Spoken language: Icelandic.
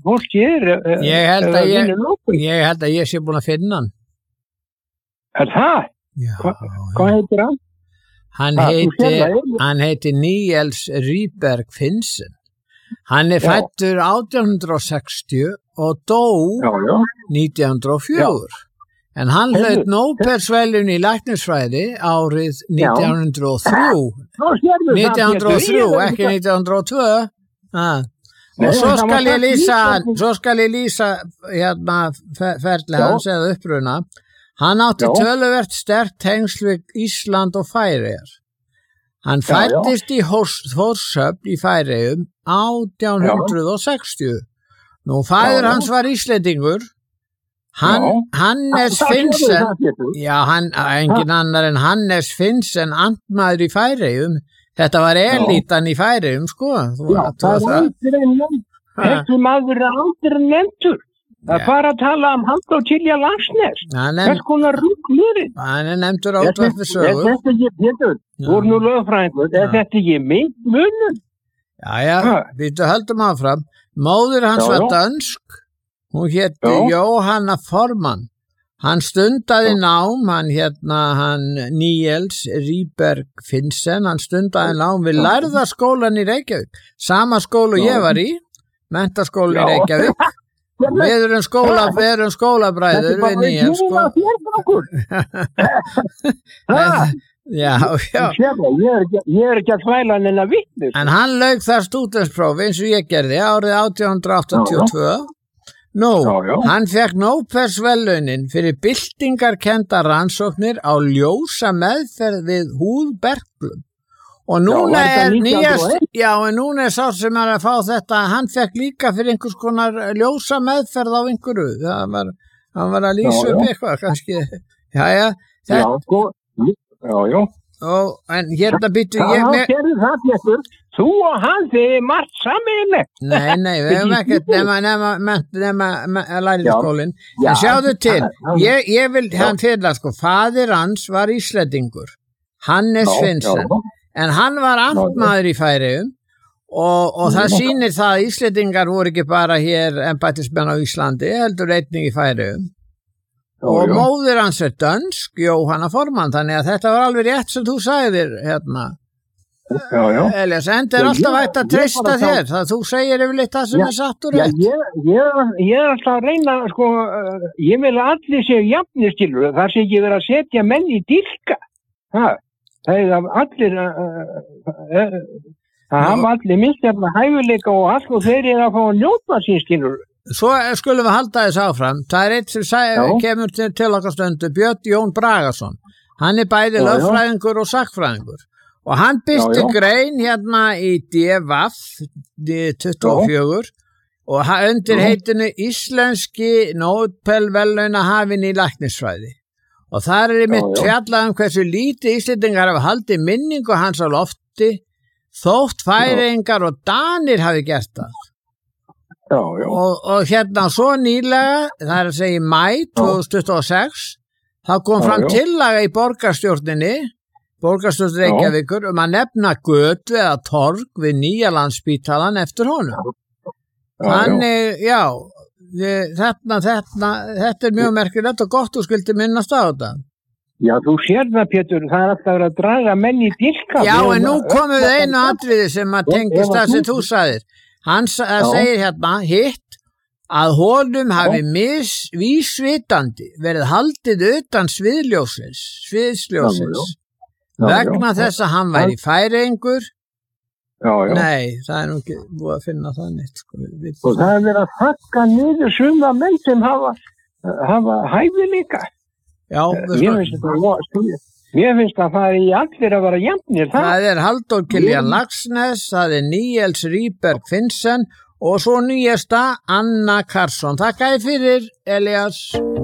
fólkið ég held að ég sé búin að finna hann. Það? Já, Hvað heitir hann? Hann heitir Niels Rieberg Finsen. Hann fæddur 1860 og dó 1904. En hann hlaut Nóbelsverðlaun í læknisfræði árið 1903. 1903, ekki 1902. Og svo skal ég lýsa hérna ferli hans eða uppruna. Hann átti töluvert sterkt tengsl við Ísland og Færeyjar. Hann fæddist í Þórshöfn í Færeyjum 1860. Nú fæður hans var Íslendingur. Hannes Finsen, engin annar en Hannes Finsen, amtmaður í Færeyjum. Þetta var elítan í Færeyjum, sko. Það var þessi maður aldrei nefndur. Það bara að tala Halldór Kiljan Laxness. Hvers konar rugglurinn. Hann nefndur á útvarpi sögu. Þetta ekki, Pétur, voru nú lögfræðingur, þetta ekki munum? Við höldum áfram. Móðir hans var dönsk. Hún hét Jóhanna Forman. Hann stundaði nám, hann Niels Rieberg Finsen, hann stundaði nám við lærðaskólan í Reykjavík. Sama skóla ég var í, menntaskólan í Reykjavík. Við erum skólabræður við Niels, sko. Ég ekki að þvæla hann en að vitni. En hann lauk þar stúdentsprófi eins og ég gerði árið 1882. Hann fekk Nóbelsverðlaunin fyrir byltingarkendar rannsóknir á ljósa meðferð við húðberklum. Og núna núna sá sem að fá þetta, hann fekk líka fyrir einhvers konar ljósa meðferð á einhverju. Hann var að lýsa upp eitthvað, kannski. En hérna býttu þú og hann þið margt sameiginlegt. Nei, við hefum ekkert nema læriskólinn. En sjáðu til, ég vil hann fyrir sko, faðir hans var Íslendingur, Hannes Finsen. En hann var amtmaður í Færeyjum og það sýnir það að Íslendingar voru ekki bara hér embættismenn á Íslandi, heldur einnig í Færeyjum. Og móðir hans dönsk, Jóhanna Forman, þannig að þetta var alveg rétt sem þú sagðir hérna. Elias, enda alltaf hægt að treysta þér, það þú segir yfirleitt það sem satt og rétt. Ég alltaf að reyna, sko, ég vil að allir séu jafnir, skilur, þar sé ekki verið að setja menn í dýrka. Það er allir það hafa allir misjafna hæfileika og allt og þeir eru að fá að njóta sín, skilur. Svo skulum við halda þess áfram. Það er eitt sem kemur til okkar stundu, Björn Jón Bragason. Hann er bæði lögfræðingur og sagnfræðingur. Og hann birti grein hérna í DVAF 24 og undir heitinu Íslenski Nóbelsverðlaunahafinn í læknisfræði. Og þar er mitt fjallað hversu lítið Íslendingar hafa haldið minningu hans á lofti, þótt Færeyingar og Danir hafi gert það. Og hérna svo nýlega, það er að segja í maí 2026, þá kom fram tillaga í borgarstjórn Reykjavíkur að nefna götu eða torg við nýja Landspítalann eftir honum. Þannig, þetta er mjög merkilegt og gott þú skildi minnast á þetta. Já, þú sér það, Pétur, það er alltaf verið að draga menn í dilka. Já, en nú komum við einu atriði sem að tengist það sem þú sagðir. Hann segir hérna, hitt, að honum hafi vísvitandi verið haldið utan sviðsljósins. Vegna þess að hann væri Færeyingur. Nei, það er nú ekki búið að finna það neitt, sko. Og það er verið að þakka niður suma menn sem hafa hæfileika. Já, mér finnst að það er í allir að vera jafnir. Það er Halldór Kiljan Laxness, það er Niels Rieberg Finsen og svo nýjasta Anna Karlsson. Takk fyrir, Elias.